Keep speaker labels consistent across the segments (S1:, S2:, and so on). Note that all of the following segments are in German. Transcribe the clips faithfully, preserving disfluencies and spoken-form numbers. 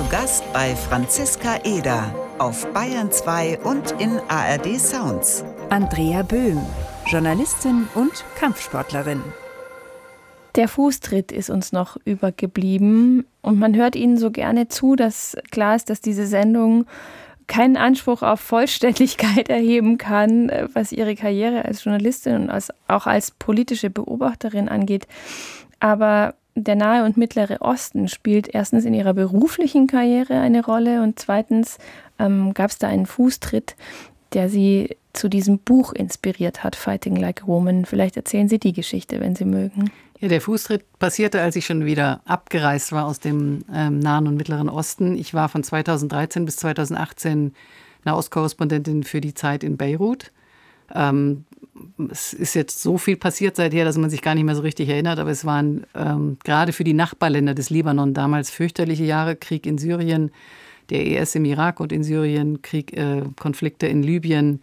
S1: Gast bei Franziska Eder auf Bayern zwei und in A R D Sounds.
S2: Andrea Böhm, Journalistin und Kampfsportlerin.
S3: Der Fußtritt ist uns noch übergeblieben und man hört Ihnen so gerne zu, dass klar ist, dass diese Sendung keinen Anspruch auf Vollständigkeit erheben kann, was Ihre Karriere als Journalistin und als, auch als politische Beobachterin angeht. Aber der Nahe und Mittlere Osten spielt erstens in Ihrer beruflichen Karriere eine Rolle und zweitens ähm, gab es da einen Fußtritt, der Sie zu diesem Buch inspiriert hat, Fighting Like a Woman. Vielleicht erzählen Sie die Geschichte, wenn Sie mögen.
S4: Ja, der Fußtritt passierte, als ich schon wieder abgereist war aus dem ähm, Nahen und Mittleren Osten. Ich war von zweitausenddreizehn bis zweitausendachtzehn Nahostkorrespondentin für die Zeit in Beirut. Ähm, es ist jetzt so viel passiert seither, dass man sich gar nicht mehr so richtig erinnert, aber es waren ähm, gerade für die Nachbarländer des Libanon damals fürchterliche Jahre. Krieg in Syrien, der I S im Irak und in Syrien, Krieg, äh, Konflikte in Libyen.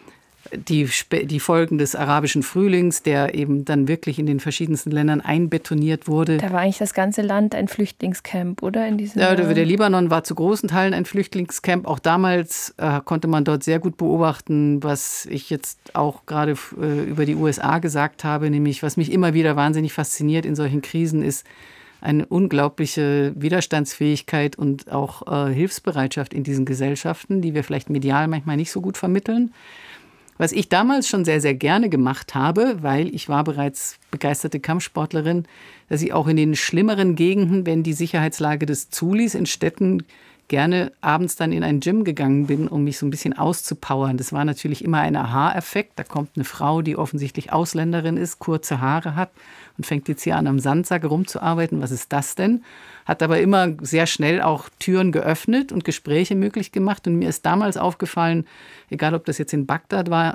S4: Die, die Folgen des arabischen Frühlings, der eben dann wirklich in den verschiedensten Ländern einbetoniert wurde.
S3: Da war eigentlich das ganze Land ein Flüchtlingscamp, oder? In diesem
S4: ja, der Libanon war zu großen Teilen ein Flüchtlingscamp. Auch damals äh, konnte man dort sehr gut beobachten, was ich jetzt auch gerade äh, über die U S A gesagt habe, nämlich was mich immer wieder wahnsinnig fasziniert in solchen Krisen ist, eine unglaubliche Widerstandsfähigkeit und auch äh, Hilfsbereitschaft in diesen Gesellschaften, die wir vielleicht medial manchmal nicht so gut vermitteln. Was ich damals schon sehr, sehr gerne gemacht habe, weil ich war bereits begeisterte Kampfsportlerin, dass ich auch in den schlimmeren Gegenden, wenn die Sicherheitslage das zuließ, in Städten gerne abends dann in ein Gym gegangen bin, um mich so ein bisschen auszupowern. Das war natürlich immer ein Aha-Effekt. Da kommt eine Frau, die offensichtlich Ausländerin ist, kurze Haare hat und fängt jetzt hier an, am Sandsack rumzuarbeiten. Was ist das denn? Hat aber immer sehr schnell auch Türen geöffnet und Gespräche möglich gemacht. Und mir ist damals aufgefallen, egal ob das jetzt in Bagdad war,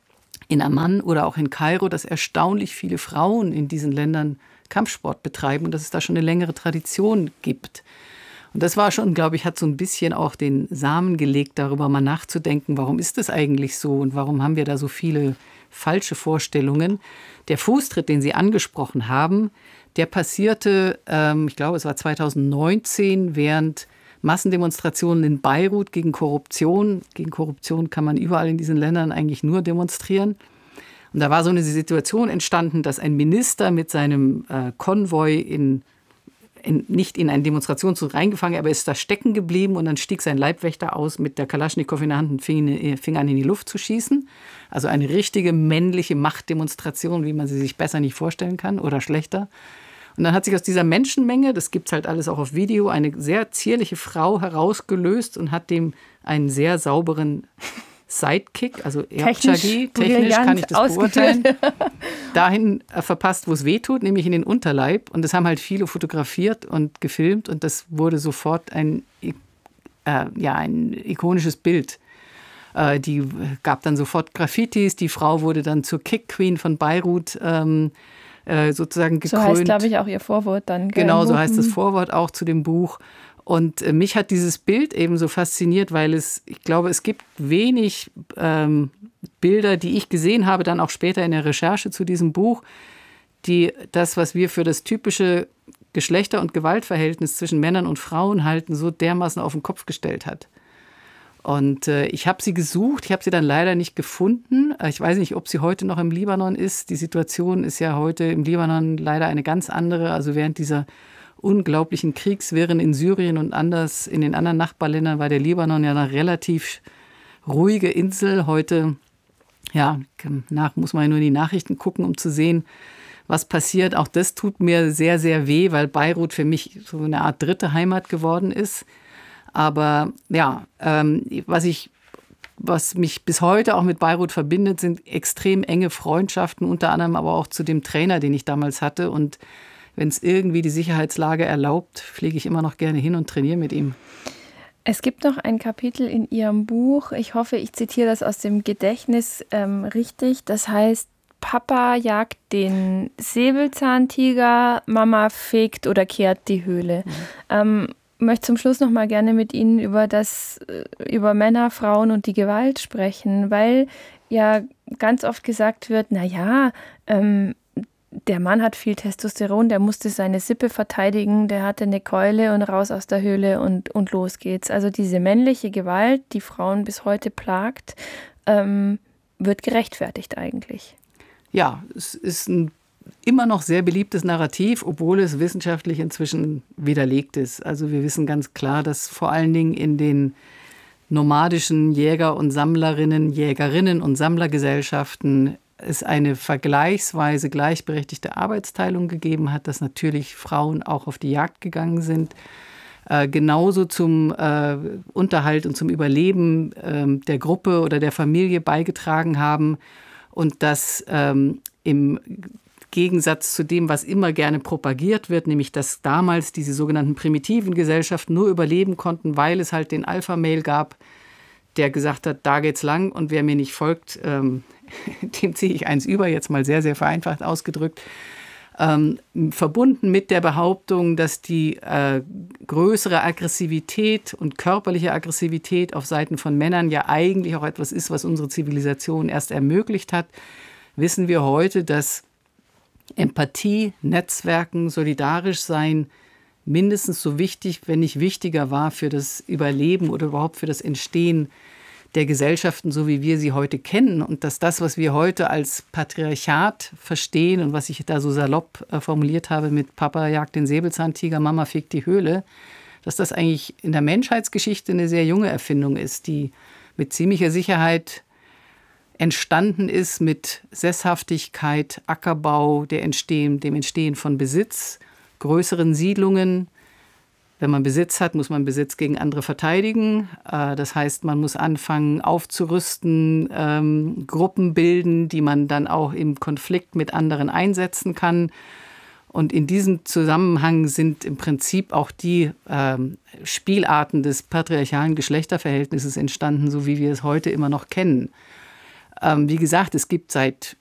S4: in Amman oder auch in Kairo, dass erstaunlich viele Frauen in diesen Ländern Kampfsport betreiben und dass es da schon eine längere Tradition gibt. Und das war schon, glaube ich, hat so ein bisschen auch den Samen gelegt, darüber mal nachzudenken, warum ist das eigentlich so und warum haben wir da so viele falsche Vorstellungen. Der Fußtritt, den Sie angesprochen haben, der passierte, ähm, ich glaube, es war zweitausendneunzehn, während Massendemonstrationen in Beirut gegen Korruption. Gegen Korruption kann man überall in diesen Ländern eigentlich nur demonstrieren. Und da war so eine Situation entstanden, dass ein Minister mit seinem äh, Konvoi in In, nicht in einen Demonstrationszug reingefangen, aber ist da stecken geblieben und dann stieg sein Leibwächter aus mit der Kalaschnikow in der Hand und fing, fing an, in die Luft zu schießen. Also eine richtige männliche Machtdemonstration, wie man sie sich besser nicht vorstellen kann oder schlechter. Und dann hat sich aus dieser Menschenmenge, das gibt es halt alles auch auf Video, eine sehr zierliche Frau herausgelöst und hat dem einen sehr sauberen Sidekick, also Erbchagi, technisch, technisch kann ich das beurteilen, dahin verpasst, wo es weh tut, nämlich in den Unterleib. Und das haben halt viele fotografiert und gefilmt und das wurde sofort ein, äh, ja, ein ikonisches Bild. Äh, die gab dann sofort Graffitis, die Frau wurde dann zur Kick-Queen von Beirut ähm, äh, sozusagen gekrönt.
S3: So heißt, glaube ich, auch ihr Vorwort dann.
S4: Genau, so heißt das Vorwort auch zu dem Buch. Und mich hat dieses Bild eben so fasziniert, weil es, ich glaube, es gibt wenig ähm, Bilder, die ich gesehen habe, dann auch später in der Recherche zu diesem Buch, die das, was wir für das typische Geschlechter- und Gewaltverhältnis zwischen Männern und Frauen halten, so dermaßen auf den Kopf gestellt hat. Und äh, ich habe sie gesucht, ich habe sie dann leider nicht gefunden. Ich weiß nicht, ob sie heute noch im Libanon ist. Die Situation ist ja heute im Libanon leider eine ganz andere. Also während dieser unglaublichen Kriegswirren in Syrien und anders in den anderen Nachbarländern war der Libanon ja eine relativ ruhige Insel. Heute, ja, nach muss man ja nur in die Nachrichten gucken, um zu sehen, was passiert. Auch das tut mir sehr, sehr weh, weil Beirut für mich so eine Art dritte Heimat geworden ist. Aber ja, ähm, was ich, was mich bis heute auch mit Beirut verbindet, sind extrem enge Freundschaften, unter anderem aber auch zu dem Trainer, den ich damals hatte. Und wenn es irgendwie die Sicherheitslage erlaubt, fliege ich immer noch gerne hin und trainiere mit ihm.
S3: Es gibt noch ein Kapitel in Ihrem Buch, ich hoffe, ich zitiere das aus dem Gedächtnis ähm, richtig, das heißt, Papa jagt den Säbelzahntiger, Mama fegt oder kehrt die Höhle. Mhm. Ähm, ich möchte zum Schluss noch mal gerne mit Ihnen über das, über Männer, Frauen und die Gewalt sprechen, weil ja ganz oft gesagt wird, na ja, ähm, der Mann hat viel Testosteron, der musste seine Sippe verteidigen, der hatte eine Keule und raus aus der Höhle und, und los geht's. Also diese männliche Gewalt, die Frauen bis heute plagt, ähm, wird gerechtfertigt eigentlich.
S4: Ja, es ist ein immer noch sehr beliebtes Narrativ, obwohl es wissenschaftlich inzwischen widerlegt ist. Also wir wissen ganz klar, dass vor allen Dingen in den nomadischen Jäger- und Sammlerinnen, Jägerinnen- und Sammlergesellschaften es eine vergleichsweise gleichberechtigte Arbeitsteilung gegeben hat, dass natürlich Frauen auch auf die Jagd gegangen sind, äh, genauso zum äh, Unterhalt und zum Überleben äh, der Gruppe oder der Familie beigetragen haben und dass ähm, im Gegensatz zu dem, was immer gerne propagiert wird, nämlich dass damals diese sogenannten primitiven Gesellschaften nur überleben konnten, weil es halt den Alpha-Male gab, der gesagt hat, da geht's lang und wer mir nicht folgt, ähm, dem ziehe ich eins über, jetzt mal sehr, sehr vereinfacht ausgedrückt. Ähm, verbunden mit der Behauptung, dass die äh, größere Aggressivität und körperliche Aggressivität auf Seiten von Männern ja eigentlich auch etwas ist, was unsere Zivilisation erst ermöglicht hat, wissen wir heute, dass Empathie, Netzwerken, solidarisch sein mindestens so wichtig, wenn nicht wichtiger war für das Überleben oder überhaupt für das Entstehen der Gesellschaften, so wie wir sie heute kennen. Und dass das, was wir heute als Patriarchat verstehen und was ich da so salopp äh, formuliert habe mit Papa jagt den Säbelzahntiger, Mama fegt die Höhle, dass das eigentlich in der Menschheitsgeschichte eine sehr junge Erfindung ist, die mit ziemlicher Sicherheit entstanden ist mit Sesshaftigkeit, Ackerbau, der Entstehen, dem Entstehen von Besitz, größeren Siedlungen. Wenn man Besitz hat, muss man Besitz gegen andere verteidigen. Das heißt, man muss anfangen aufzurüsten, ähm, Gruppen bilden, die man dann auch im Konflikt mit anderen einsetzen kann. Und in diesem Zusammenhang sind im Prinzip auch die ähm, Spielarten des patriarchalen Geschlechterverhältnisses entstanden, so wie wir es heute immer noch kennen. Ähm, wie gesagt, es gibt seit